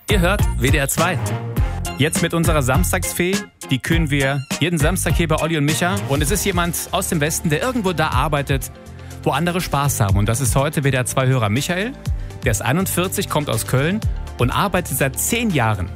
Ihr hört WDR 2. Jetzt mit unserer Samstagsfee, die küren wir jeden Samstag hier bei Olli und Micha. Und es ist jemand aus dem Westen, der irgendwo da arbeitet, wo andere Spaß haben. Und das ist heute WDR 2-Hörer Michael. Der ist 41, kommt aus Köln und arbeitet seit 10 Jahren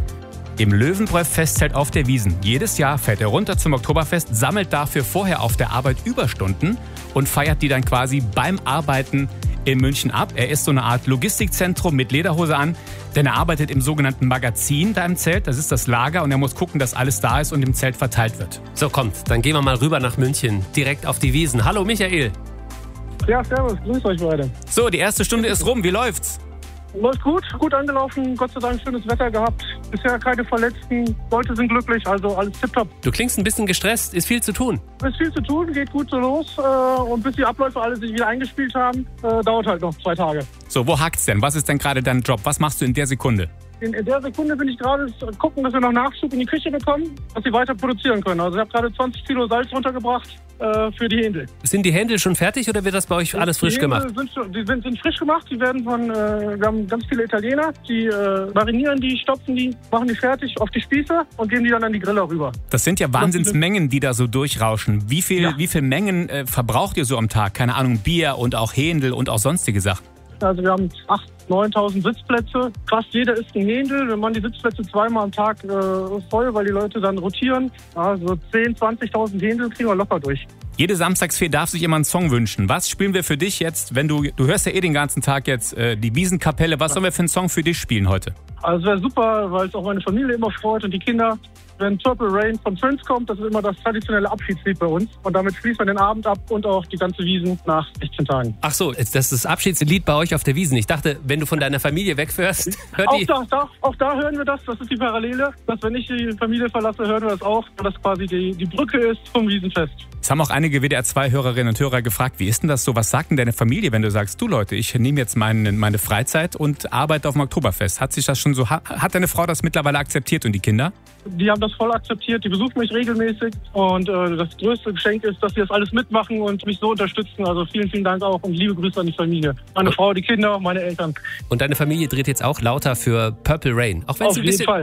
im Löwenbräu-Festzelt auf der Wiesn. Jedes Jahr fährt er runter zum Oktoberfest, sammelt dafür vorher auf der Arbeit Überstunden und feiert die dann quasi beim Arbeiten in München ab. Er ist so eine Art Logistikzentrum mit Lederhose an, denn er arbeitet im sogenannten Magazin da im Zelt. Das ist das Lager und er muss gucken, dass alles da ist und im Zelt verteilt wird. So, kommt, dann gehen wir mal rüber nach München, direkt auf die Wiesn. Hallo Michael. Ja, servus, grüß euch beide. So, die erste Stunde ist rum. Wie läuft's? Läuft gut angelaufen, Gott sei Dank schönes Wetter gehabt. Bisher keine Verletzten, Leute sind glücklich, also alles tipptopp. Du klingst ein bisschen gestresst, ist viel zu tun. Es ist viel zu tun, geht gut so los und bis die Abläufe alle sich wieder eingespielt haben, dauert halt noch 2 Tage. So, wo hakt's denn? Was ist denn gerade dein Job? Was machst du in der Sekunde? In der Sekunde bin ich gerade gucken, dass wir noch Nachschub in die Küche bekommen, dass sie weiter produzieren können. Also ich habe gerade 20 Kilo Salz runtergebracht für die Händel. Sind die Händel schon fertig oder wird das bei euch alles frisch gemacht? Die sind frisch gemacht, die werden wir haben ganz viele Italiener, die marinieren die, stopfen die, machen die fertig auf die Spieße und geben die dann an die Griller rüber. Das sind ja Wahnsinnsmengen, die da so durchrauschen. Wie viel Mengen verbraucht ihr so am Tag? Keine Ahnung, Bier und auch Händel und auch sonstige Sachen. Also wir haben 8.000, 9.000 Sitzplätze. Fast jeder ist ein Händel. Wir machen die Sitzplätze 2-mal am Tag voll, weil die Leute dann rotieren. Also 10.000, 20.000 Händel kriegen wir locker durch. Jede Samstagsfee darf sich immer einen Song wünschen. Was spielen wir für dich jetzt, wenn du hörst ja den ganzen Tag jetzt die Wiesenkapelle. Was sollen wir für einen Song für dich spielen heute? Also es wäre super, weil es auch meine Familie immer freut und die Kinder. Wenn Purple Rain von Prince kommt, das ist immer das traditionelle Abschiedslied bei uns. Und damit schließt man den Abend ab und auch die ganze Wiesn nach 16 Tagen. Ach so, das ist das Abschiedslied bei euch auf der Wiesn. Ich dachte, wenn du von deiner Familie wegfährst, hört die... Auch da hören wir das ist die Parallele. Dass wenn ich die Familie verlasse, hören wir das auch. Und das quasi die Brücke ist zum Wiesenfest. Es haben auch einige WDR 2-Hörerinnen und Hörer gefragt, wie ist denn das so? Was sagt denn deine Familie, wenn du sagst, du Leute, ich nehme jetzt meine Freizeit und arbeite auf dem Oktoberfest? Hat sich das schon so, hat deine Frau das mittlerweile akzeptiert und die Kinder? Die haben das voll akzeptiert, die besuchen mich regelmäßig und das größte Geschenk ist, dass sie das alles mitmachen und mich so unterstützen. Also vielen, vielen Dank auch und liebe Grüße an die Familie. Meine Frau, die Kinder, meine Eltern. Und deine Familie dreht jetzt auch lauter für Purple Rain. Auch wenn es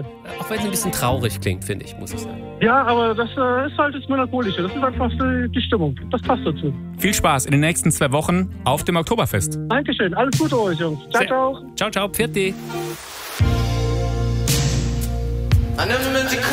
ein bisschen traurig klingt, finde ich, muss ich sagen. Ja, aber das ist halt das Melancholische. Das ist einfach die Stimmung. Das passt dazu. Viel Spaß in den nächsten 2 Wochen auf dem Oktoberfest. Dankeschön. Alles Gute euch, Jungs. Ciao, ciao. Ciao, ciao. Pfiat.